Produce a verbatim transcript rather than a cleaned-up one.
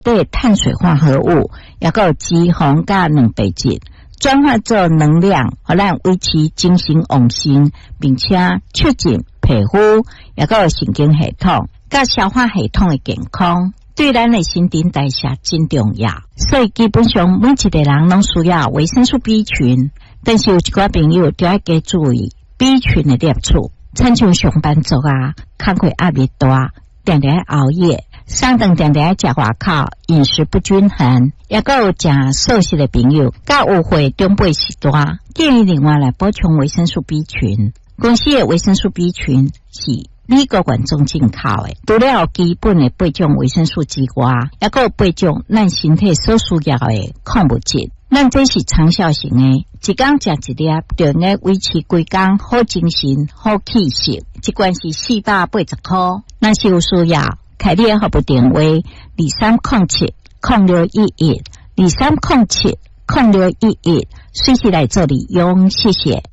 对碳水化合物，也有脂肪甲蛋白质，转化做能量，互咱维持精神旺盛，并且促进皮肤，也有神经系统甲消化系统的健康，对咱的新陈代谢真重要。所以基本上每一个人拢需要维生素 B 群，但是有一寡朋友就要加注意 B 群的摄取，亲像上班族啊，工课压力大，常常熬夜。上顿常常食外口，饮食不均衡，也有食素食的朋友，甲有会中背时大，建议另外来补充维生素 B 群。公司的维生素 B 群是美国原装进口的，除了基本的八种维生素之外，也有八种咱身体所需要的矿物质。咱这是长效型的，一天食一粒，就能维持规工好精神、好气色。一罐是四百八十块，咱是有需要。凯利号不电话二三零七零六一一二三零七零六一一，随时来做利用，谢谢。